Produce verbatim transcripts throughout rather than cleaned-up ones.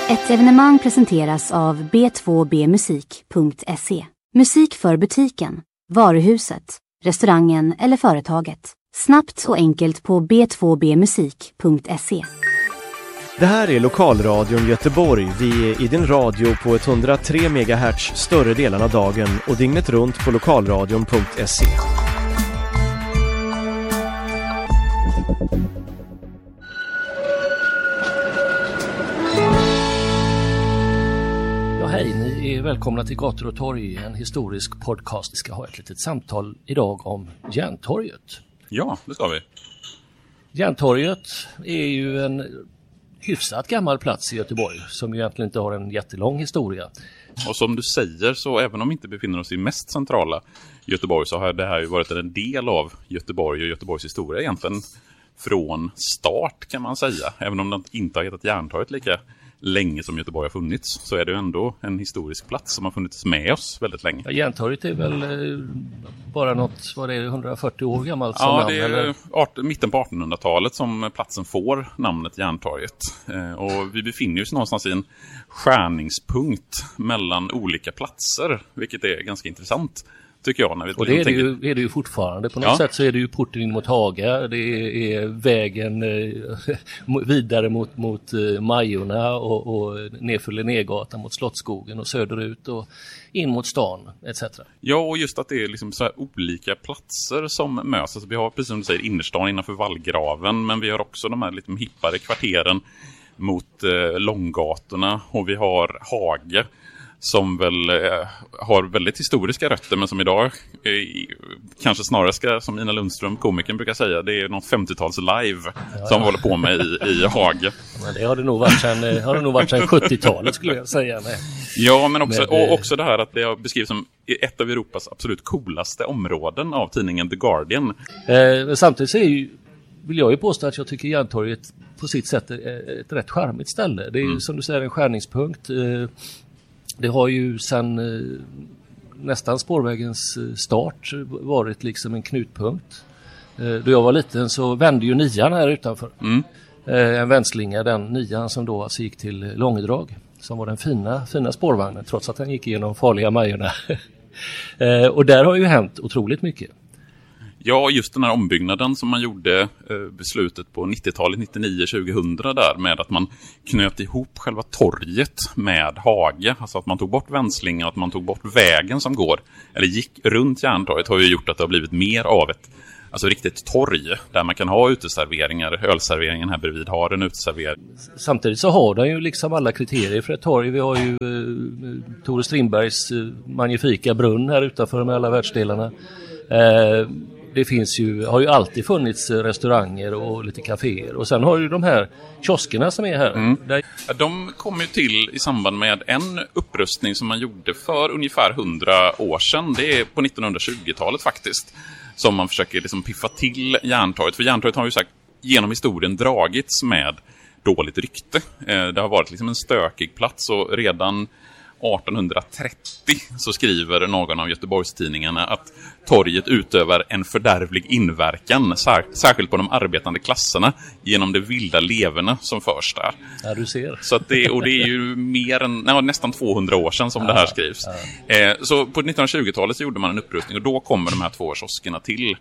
Ett evenemang presenteras av b två b musik punkt se. Musik för butiken, varuhuset, restaurangen eller företaget. Snabbt och enkelt på b två b musik punkt se. Det här är Lokalradion Göteborg. Vi är i din radio på etthundratre megahertz större delen av dagen och dygnet runt på lokalradion punkt se. Ja, hej, ni är välkomna till Gator och torg, en historisk podcast. Vi ska ha ett litet samtal idag om Järntorget. Ja, det ska vi. Järntorget är ju en hyfsat gammal plats i Göteborg som egentligen inte har en jättelång historia. Och som du säger, så även om vi inte befinner oss i mest centrala Göteborg, så har det här ju varit en del av Göteborg och Göteborgs historia egentligen från start, kan man säga. Även om det inte har hetat Järntorget lika länge som Göteborg har funnits, så är det ju ändå en historisk plats som har funnits med oss väldigt länge. Ja, Järntorget är väl eh, bara något, vad det är, hundrafyrtio år gammalt som ja, namn? Det är eller? art, mitten på artonhundratalet som platsen får namnet Järntorget. Eh, och vi befinner oss någonstans i en skärningspunkt mellan olika platser, vilket är ganska intressant, tycker jag. När vi och det är det, tänker... ju, är det ju fortfarande. På något ja. sätt så är det ju porten in mot Haga. Det är, är vägen eh, vidare mot, mot eh, Majorna och, och nerför Linnégatan mot Slottsskogen och söderut och in mot stan et cetera. Ja, och just att det är liksom så här olika platser som möts. Alltså vi har, precis som du säger, innerstan innanför Vallgraven, men vi har också de här lite hippare kvarteren mot eh, Långgatorna, och vi har Hage som väl eh, har väldigt historiska rötter, men som idag eh, kanske snarare ska, som Ina Lundström, komikern, brukar säga, det är något femtiotals live ja, som ja. håller på med i, i Hage. Men det har det nog varit sedan, har det nog varit sedan sjuttiotalet, skulle jag säga. Med, ja, men också, med, och också det här att det har beskrivits som ett av Europas absolut coolaste områden av tidningen The Guardian. Eh, samtidigt så är ju, vill jag ju påstå att jag tycker Järntorget på sitt sätt är ett rätt charmigt ställe. Det är ju mm. som du säger en skärningspunkt. Eh, Det har ju sedan eh, nästan spårvägens start varit liksom en knutpunkt. Eh, då jag var liten så vände ju nian här utanför. Mm. Eh, en vändslinga, den nian som då alltså gick till Långedrag. Som var den fina, fina spårvagnen, trots att den gick igenom farliga Majorna. eh, och där har ju hänt otroligt mycket. Ja, just den här ombyggnaden som man gjorde eh, beslutet på nittiotalet, nittionio tjugohundra där, med att man knöt ihop själva torget med Hage. Alltså att man tog bort vändslingan, att man tog bort vägen som går, eller gick runt Järntorget, har ju gjort att det har blivit mer av ett alltså riktigt torg där man kan ha uteserveringar. Ölserveringen här bredvid har en uteservering. Samtidigt så har den ju liksom alla kriterier för ett torg. Vi har ju eh, Tore Strindbergs eh, magnifika brunn här utanför med alla världsdelarna. Eh, Det finns ju, har ju alltid funnits restauranger och lite kaféer. Och sen har ju de här kioskerna som är här. Mm. Där... De kom ju till i samband med en upprustning som man gjorde för ungefär hundra år sedan. Det är på nittonhundratjugotalet faktiskt. Som man försöker liksom piffa till Järntorget. För Järntorget har ju sagt genom historien dragits med dåligt rykte. Det har varit liksom en stökig plats, och redan artonhundratrettio så skriver någon av Göteborgstidningarna att torget utövar en fördärvlig inverkan, särskilt på de arbetande klasserna, genom de vilda leverna som förs där. Ja, du ser. Så att det, och det är ju mer än, nej, nästan tvåhundra år sedan som ja, det här skrivs. Ja. Eh, så på nittonhundratjugotalet så gjorde man en upprustning, och då kommer de här två kioskerna till.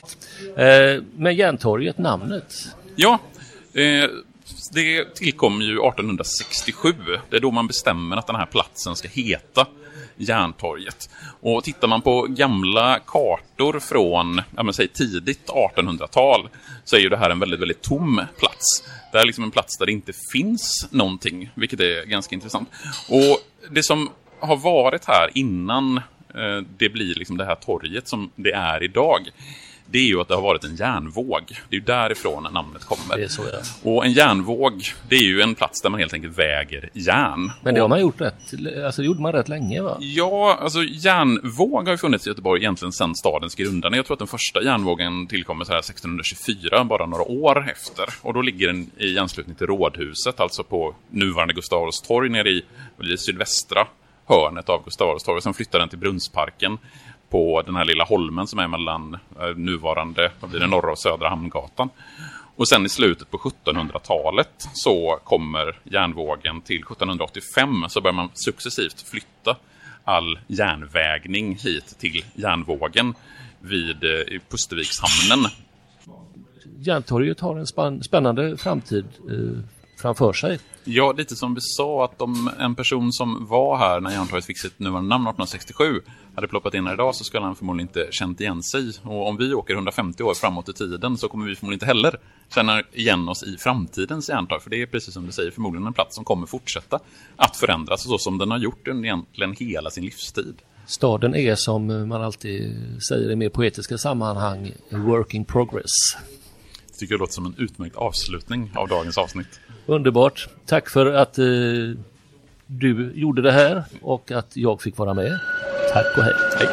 Eh, men Järntorget, namnet? Ja, eh, det tillkom ju artonhundrasextiosju. Det är då man bestämmer att den här platsen ska heta Järntorget. Och tittar man på gamla kartor från, ja men säg tidigt artonhundratal, så är ju det här en väldigt, väldigt tom plats. Det är liksom en plats där det inte finns någonting, vilket är ganska intressant. Och det som har varit här innan eh, det blir liksom det här torget som det är idag, det är ju att det har varit en järnvåg. Det är ju därifrån namnet kommer. Det är så, ja. Och en järnvåg, det är ju en plats där man helt enkelt väger järn. Men det och... har man gjort rätt, alltså det gjorde man rätt länge, va? Ja, alltså järnvåg har ju funnits i Göteborg egentligen sedan stadens grundande. Jag tror att den första järnvågen tillkommer så här sextonhundratjugofyra, bara några år efter. Och då ligger den i anslutning till Rådhuset, alltså på nuvarande Gustav Adolfs torg nere i, i sydvästra hörnet av Gustav Adolfs torg. Sen flyttar den till Brunnsparken på den här lilla holmen som är mellan nuvarande, vad blir det, norra och södra Hamngatan. Och sen i slutet på sjuttonhundratalet så kommer järnvågen till sjuttonhundraåttiofem, så börjar man successivt flytta all järnvägning hit till järnvågen vid eh, Pustervikshamnen. Järntorget har en spann- spännande framtid eh, framför sig. Ja, lite som vi sa, att om en person som var här när Järntorget fick sitt nuvarande namn arton sextiosju hade ploppat in här idag, så skulle han förmodligen inte känt igen sig. Och om vi åker hundrafemtio år framåt i tiden så kommer vi förmodligen inte heller känna igen oss i framtidens Järntorg. För det är precis som du säger, förmodligen en plats som kommer fortsätta att förändras så som den har gjort under egentligen hela sin livstid. Staden är, som man alltid säger i mer poetiska sammanhang, a work in progress. Jag tycker det låter som en utmärkt avslutning av dagens avsnitt. Underbart. Tack för att eh, du gjorde det här och att jag fick vara med. Tack och hej. Hej.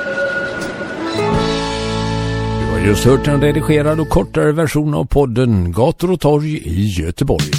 Du har just hört en redigerad och kortare version av podden Gator och torg i Göteborg.